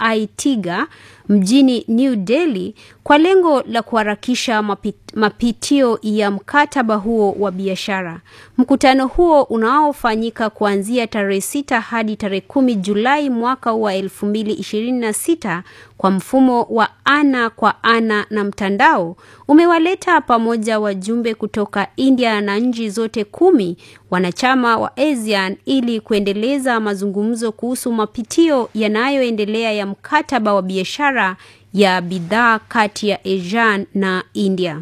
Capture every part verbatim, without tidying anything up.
ITIGA mjini New Delhi kwa lengo la kuharakisha mapit, mapitio ya mkataba huo wa biashara. Mkutano huo unaofanyika kuanzia tarehe sita hadi tarehe kumi Julai mwaka wa elfu mbili ishirini na sita kwa mfumo wa ana kwa ana na mtandao umewaleta pamoja wajumbe kutoka India na nchi zote kumi wanachama wa ASEAN ili kuendeleza mazungumzo kuhusu mapitio yanayoendelea ya mkataba wa biashara ya bidhaa kati ya ASEAN na India.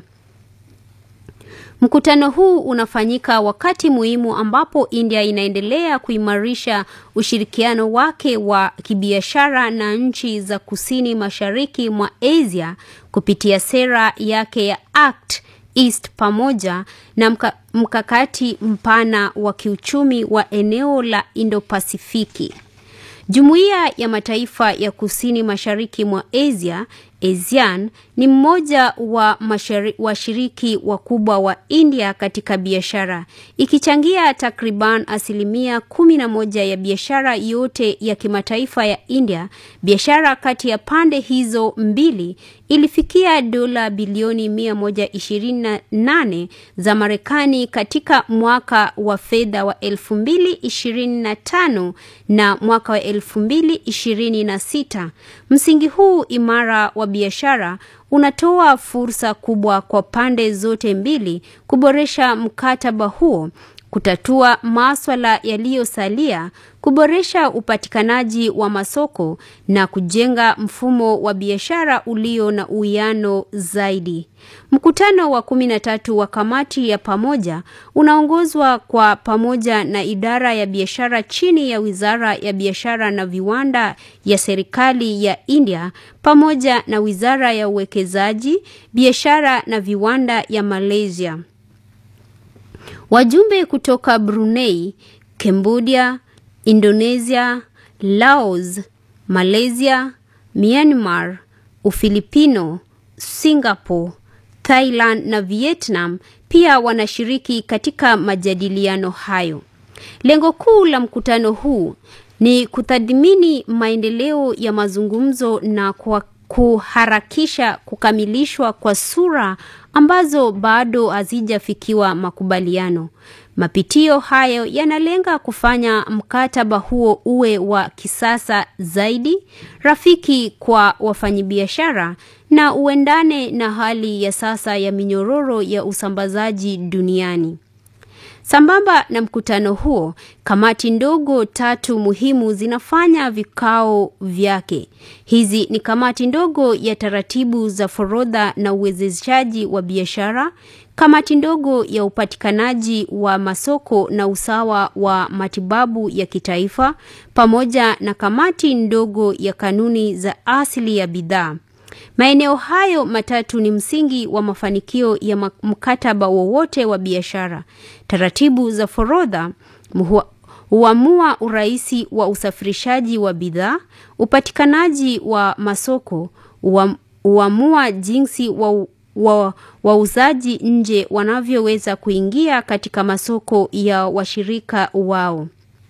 Mkutano huu unafanyika wakati muhimu ambapo India inaendelea kuimarisha ushirikiano wake wa kibiashara na nchi za kusini mashariki mwa Asia kupitia sera yake ya Act East pamoja na mka, mkakati mpana wa kiuchumi wa eneo la Indo-Pasifiki. Jumuiya ya Mataifa ya Kusini Mashariki mwa Asia, ASEAN, ni mmoja wa washiriki wakubwa wa India katika biashara, ikichangia takriban asilimia kumi na moja ya biashara yote ya kimataifa ya India. Biashara kati ya pande hizo mbili ilifikia dola bilioni mia moja ishirini na nane za Marekani katika mwaka wa fedha wa elfu mbili ishirini na tano na mwaka wa elfu mbili ishirini na sita. Msingi huu imara wa biashara unatoa fursa kubwa kwa pande zote mbili kuboresha mkataba huo, kutatua masuala yaliyosalia, kuboresha upatikanaji wa masoko na kujenga mfumo wa biashara ulio na uwiano zaidi. Mkutano wa kumi na tatu wa kamati ya pamoja unaongozwa kwa pamoja na idara ya biashara chini ya Wizara ya Biashara na Viwanda ya serikali ya India pamoja na Wizara ya Uwekezaji, Biashara na Viwanda ya Malaysia. Wajumbe kutoka Brunei, Cambodia, Indonesia, Laos, Malaysia, Myanmar, Ufilipino, Singapore, Thailand na Vietnam pia wanashiriki katika majadiliano hayo. Lengo kuu la mkutano huu ni kutathmini maendeleo ya mazungumzo na kwa kuharakisha kukamilishwa kwa sura ambazo bado hazijafikiwa makubaliano. Mapitio hayo yanalenga kufanya mkataba huo uwe wa kisasa zaidi, rafiki kwa wafanyabiashara na uendane na hali ya sasa ya minyororo ya usambazaji duniani. Sambamba na mkutano huo, kamati ndogo tatu muhimu zinafanya vikao vyake. Hizi ni kamati ndogo ya taratibu za forodha na uwezeshaji wa biashara, kamati ndogo ya upatikanaji wa masoko na usawa wa matibabu ya kitaifa, pamoja na kamati ndogo ya kanuni za asili ya bidhaa. Maeneo hayo matatu ni msingi wa mafanikio ya mkataba wowote wa biashara. Taratibu za forodha huamua urahisi wa usafirishaji wa bidhaa, upatikanaji wa masoko huamua jinsi wa wa wauzaji nje wanavyoweza kuingia katika masoko ya washirika wao.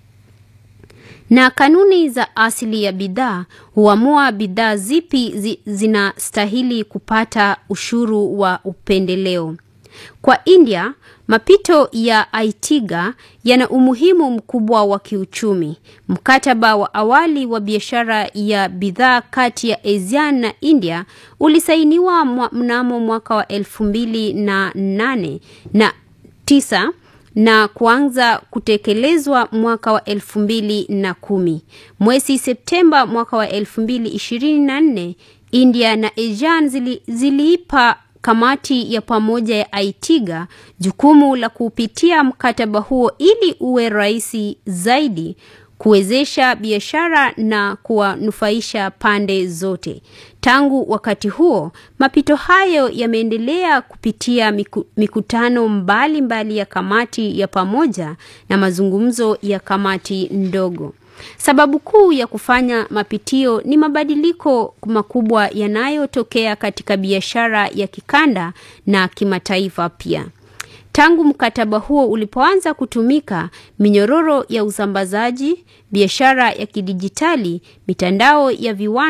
Na kanuni za asili ya bidhaa huamua bidhaa zipi zi, zinastahili kupata ushuru wa upendeleo. Kwa India, mapito ya ITIGA yana umuhimu mkubwa wa kiuchumi. Mkataba wa awali wa biashara ya bidhaa kati ya ASEAN na India ulisainiwa mnamo mwaka wa elfu mbili na nane na tisa na kuanza kutekelezwa mwaka wa elfu mbili na kumi. Mwezi Septemba mwaka wa elfu mbili ishirini na nne, India na ASEAN zili, ziliipa kamati ya pamoja ya ITIGA jukumu la kupitia mkataba huo ili uwe rahisi zaidi, kuwezesha biashara na kuwanufaisha pande zote. Tangu wakati huo, mapito hayo yameendelea kupitia miku, mikutano mbali mbali ya kamati ya pamoja na mazungumzo ya kamati ndogo. Sababu kuu ya kufanya mapitio ni mabadiliko makubwa yanayotokea katika biashara ya kikanda na kimataifa pia. Tangu mkataba huo ulipoanza kutumika, minyororo ya usambazaji, biashara ya kidijitali, mitandao ya viwanda